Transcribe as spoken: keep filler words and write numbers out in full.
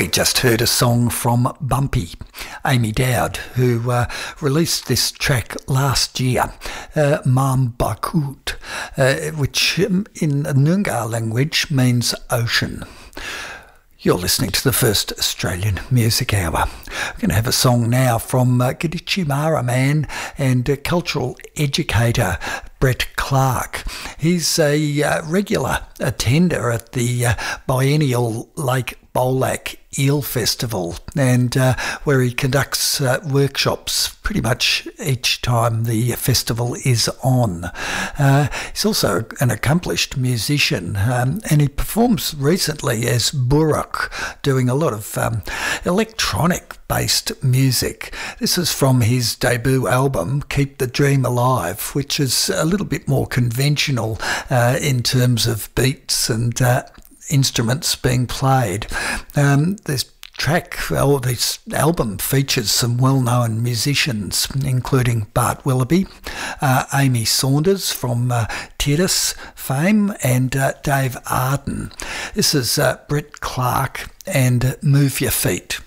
We just heard a song from Bumpy, Amy Dowd, who uh, released this track last year, uh, Mam Bakut, uh, which in Noongar language means ocean. You're listening to the first Australian Music Hour. We're going to have a song now from uh, Gadichi Mara man and uh, cultural educator Brett Clark. He's a uh, regular attender at the uh, biennial Lake Bolac Eel Festival, and uh, where he conducts uh, workshops pretty much each time the festival is on. Uh, he's also an accomplished musician, um, and he performs recently as Buruk, doing a lot of um, electronic-based music. This is from his debut album, Keep the Dream Alive, which is a little bit more conventional uh, in terms of beats and uh, instruments being played. Um, this track, or this album, features some well-known musicians, including Bart Willoughby, uh, Amy Saunders from uh, Titus fame, and uh, Dave Arden. This is uh, Brett Clark and Move Your Feet.